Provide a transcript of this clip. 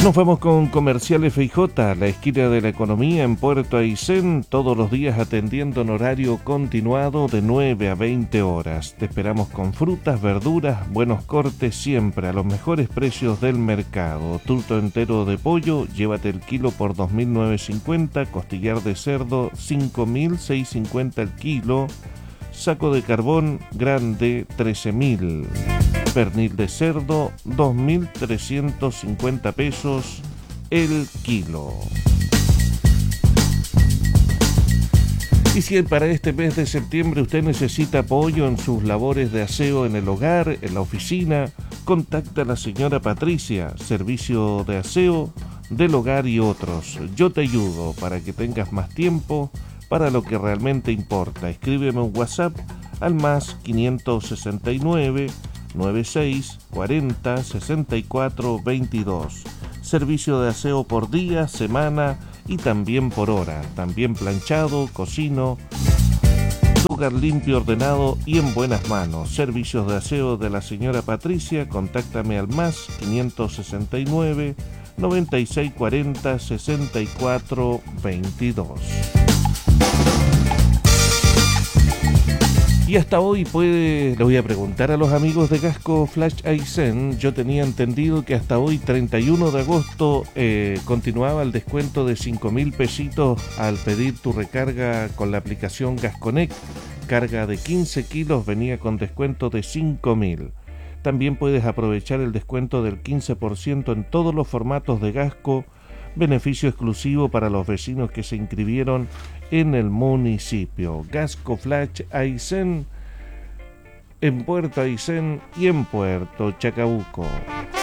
Nos vamos con Comerciales FJ, la esquina de la economía en Puerto Aysén, todos los días atendiendo en horario continuado de 9 a 20 horas. Te esperamos con frutas, verduras, buenos cortes, siempre a los mejores precios del mercado. Turto entero de pollo, llévate el kilo por 2.950, costillar de cerdo 5.650 el kilo, saco de carbón grande 13.000. Pernil de cerdo, 2.350 pesos el kilo. Y si para este mes de septiembre usted necesita apoyo en sus labores de aseo en el hogar, en la oficina, contacta a la señora Patricia, servicio de aseo del hogar y otros. Yo te ayudo para que tengas más tiempo para lo que realmente importa. Escríbeme un WhatsApp al más 569 96 40 64 22. Servicio de aseo por día, semana y también por hora. También planchado, cocino, tu hogar limpio, ordenado y en buenas manos. Servicios de aseo de la señora Patricia. Contáctame al más 569 96 40 64 22. Y hasta hoy le voy a preguntar a los amigos de Gasco Flash Aysén. Yo tenía entendido que hasta hoy, 31 de agosto, continuaba el descuento de 5.000 pesitos al pedir tu recarga con la aplicación Gasconnect. Carga de 15 kilos venía con descuento de 5.000. También puedes aprovechar el descuento del 15% en todos los formatos de Gasco. Beneficio exclusivo para los vecinos que se inscribieron en el municipio. Gasco Flash Aysén, en Puerto Aysén y en Puerto Chacabuco.